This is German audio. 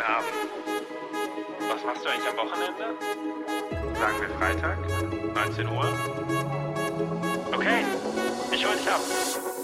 Guten Abend. Was machst du eigentlich am Wochenende? Sagen wir Freitag, 19 Uhr? Okay, ich hol dich ab.